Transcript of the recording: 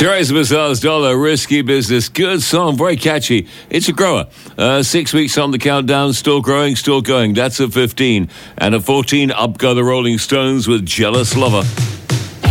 Teresa Bazaar's Dollar, Risky Business. Good song, very catchy. It's a grower. 6 weeks on the countdown, still growing, still going. That's a 15. And a 14, up go the Rolling Stones with Jealous Lover.